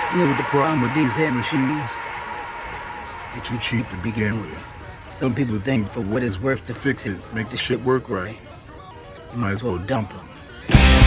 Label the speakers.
Speaker 1: You know what the problem with these head machines? They're too cheap to begin with. Some people think for what it's worth to fix it, make the shit work right, you might as well dump them.